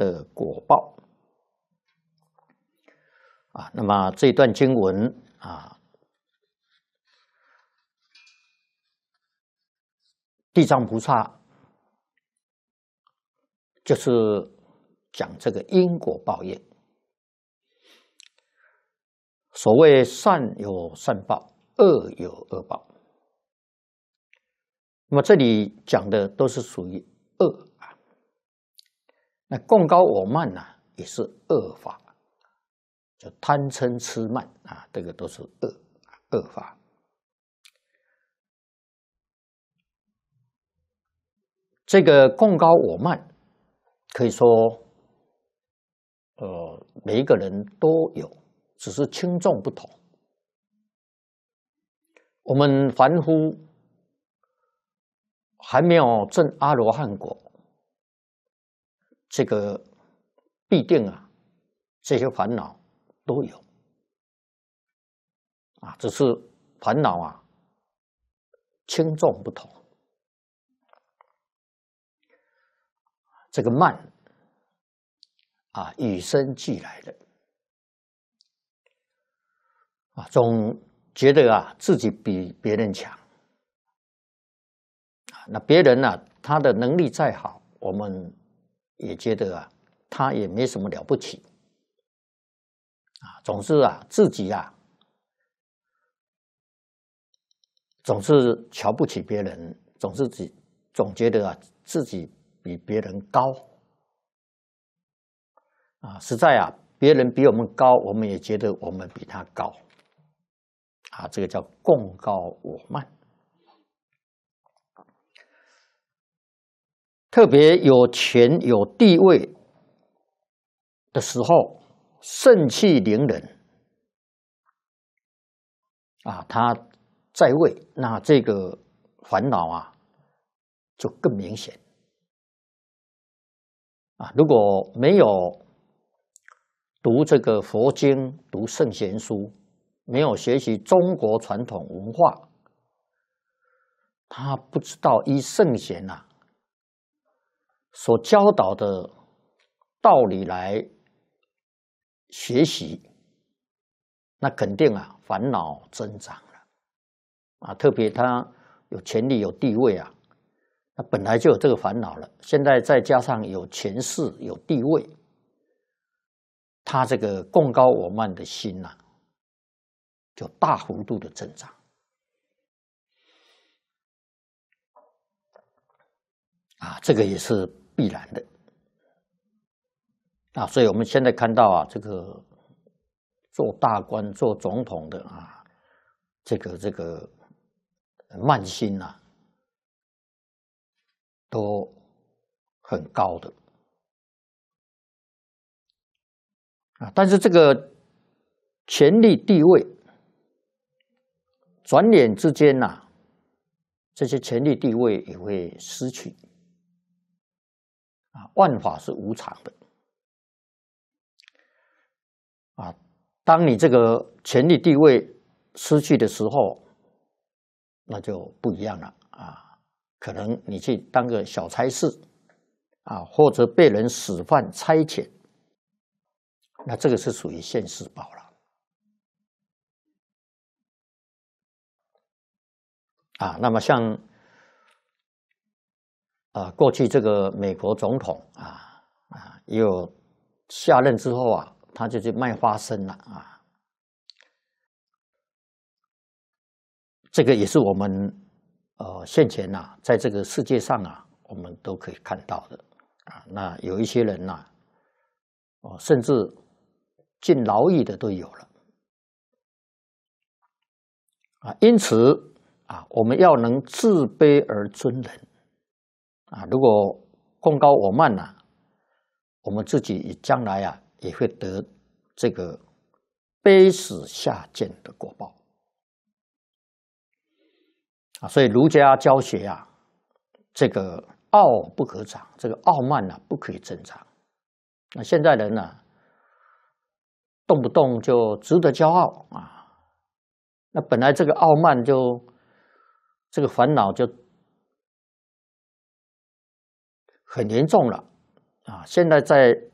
的果报啊。那么这一段经文啊，地藏菩萨就是讲这个因果报应。所谓善有善报，恶有恶报。那么这里讲的都是属于恶啊。那贡高我慢呢，也是恶法，就贪嗔痴慢啊，这个都是恶法。这个贡高我慢，可以说，每一个人都有，只是轻重不同。我们凡夫还没有证阿罗汉果，这个必定啊，这些烦恼都有啊，只是烦恼啊轻重不同。这个慢啊，与生俱来的啊，总觉得啊自己比别人强啊，那别人呢，他的能力再好，我们也觉得啊，他也没什么了不起啊，总是啊自己啊，总是瞧不起别人，总觉得啊自己比别人高啊，实在啊，别人比我们高，我们也觉得我们比他高啊，这个叫贡高我慢。特别有权有地位的时候，盛气凌人啊，他在位，那这个烦恼啊就更明显啊。如果没有读这个佛经，读圣贤书，没有学习中国传统文化，他不知道依圣贤啊所教导的道理来学习，那肯定啊烦恼增长了啊。特别他有权力有地位啊，那本来就有这个烦恼了，现在再加上有权势有地位，他这个贡高我慢的心啊，就大幅度的增长啊，这个也是必然的啊。所以我们现在看到啊，这个做大官做总统的啊，这个慢心啊，都很高的啊。但是这个权力地位，转眼之间呐，这些权力地位也会失去啊。万法是无常的啊。当你这个权力地位失去的时候，那就不一样了啊。可能你去当个小差事啊，或者被人使唤差遣，那这个是属于现世报了啊。那么像过去这个美国总统也有下任之后啊，他就去卖花生了啊。这个也是我们现前呐，在这个世界上啊，我们都可以看到的啊。那有一些人呐，甚至进牢狱的都有了啊。因此啊，我们要能自卑而尊人啊。如果贡高我慢呐，我们自己将来啊也会得这个卑死下贱的果报啊。所以儒家教学啊，这个傲不可长，这个傲慢呢不可以增长。那现在人呢，动不动就值得骄傲啊。那本来这个傲慢这个烦恼就很严重了啊。现在再